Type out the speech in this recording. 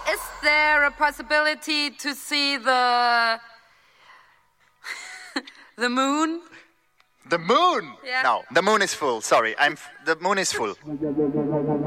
is there a possibility to see the moon? The moon? Yeah. No, the moon is full. Sorry, the moon is full.